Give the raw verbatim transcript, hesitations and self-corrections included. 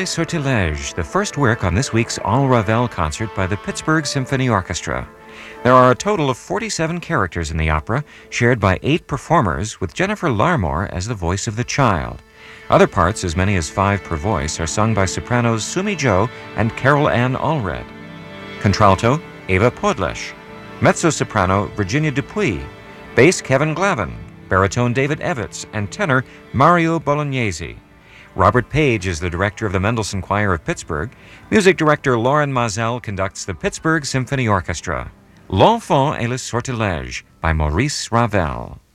Les Sortilèges, the first work on this week's All Ravel concert by the Pittsburgh Symphony Orchestra. There are a total of forty-seven characters in the opera, shared by eight performers, with Jennifer Larmore as the voice of the child. Other parts, as many as five per voice, are sung by sopranos Sumi Jo and Carol Ann Allred. Contralto, Eva Podlesh. Mezzo-soprano, Virginia Dupuy. Bass, Kevin Glavin. Baritone, David Evitz. And tenor, Mario Bolognesi. Robert Page is the director of the Mendelssohn Choir of Pittsburgh. Music director Lauren Mazel conducts the Pittsburgh Symphony Orchestra. L'Enfant et le Sortilège by Maurice Ravel.